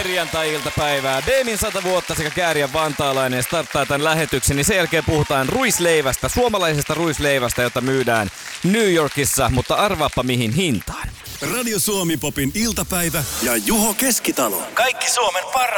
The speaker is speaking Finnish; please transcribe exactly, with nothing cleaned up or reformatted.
perjantai-iltapäivää. Deemin sata vuotta sekä Kääriän vantaalainen starttaa tämän lähetyksen, niin sen jälkeen puhutaan ruisleivästä, suomalaisesta ruisleivästä, jota myydään New Yorkissa, mutta arvaappa mihin hintaan. Radio Suomi Popin iltapäivä ja Juho Keskitalo. Kaikki Suomen parhaat